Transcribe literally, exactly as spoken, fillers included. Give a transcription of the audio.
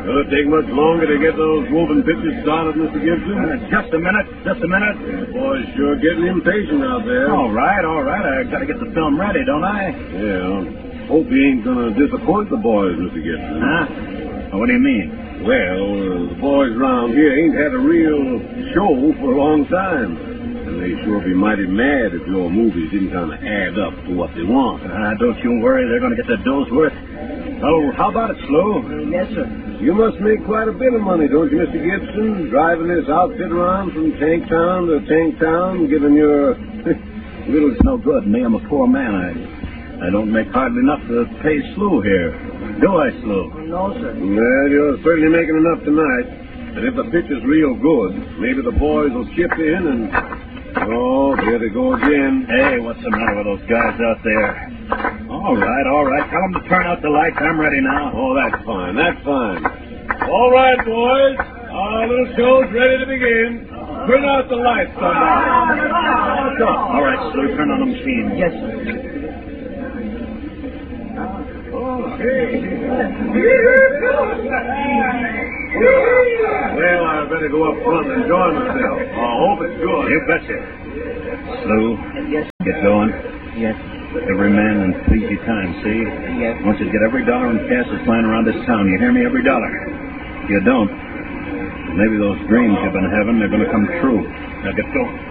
Will it take much longer to get those moving pictures started, Mister Gibson? Uh, just a minute, just a minute. The boy's sure getting impatient out there. All right, all right. I got to get the film ready, don't I? Yeah. Hope he ain't going to disappoint the boys, Mister Gibson. Huh? What do you mean? Well, uh, the boys around here ain't had a real show for a long time. And they sure be mighty mad if your movies didn't kind of add up to what they want. Uh, don't you worry. They're going to get their dought's worth. Oh, how about it, Slu? Yes, sir. You must make quite a bit of money, don't you, Mister Gibson? Driving this outfit around from tank town to tank town, giving your little... It's no good. Me, I'm a poor man. I I don't make hardly enough to pay Slu here. Do I, Slu? No, sir. Well, you're certainly making enough tonight. And if the picture's real good, maybe the boys will chip in and... Oh, there they go again. Hey, what's the matter with those guys out there? All right, all right. Tell them to turn out the lights. I'm ready now. Oh, that's fine. That's fine. All right, boys. Our little show's ready to begin. Turn out the lights, somebody. All right, Slu, turn on the machine. Yes, sir. Well, I better go up front and enjoy myself. I hope it's good. You betcha. Slu, Yes. get going. Yes. Every man in pleasy time, see? Yes. I want you to get every dollar in cash that's lying around this town. You hear me? Every dollar. If you don't, maybe those dreams you've been having, they're going to come true. Now get going.